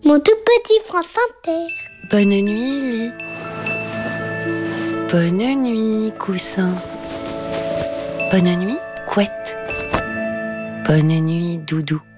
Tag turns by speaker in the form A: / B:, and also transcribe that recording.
A: Mon tout petit France Inter.
B: Bonne nuit, lit. Bonne nuit, coussin. Bonne nuit, couette. Bonne nuit, doudou.